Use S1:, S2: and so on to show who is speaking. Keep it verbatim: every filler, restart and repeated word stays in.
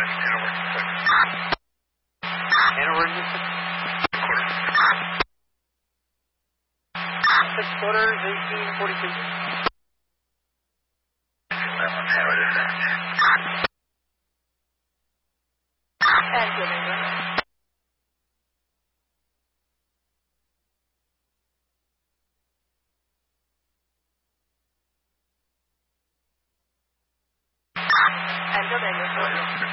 S1: Hanover, six quarters, eighteen forty-two. And good, England. And good, England.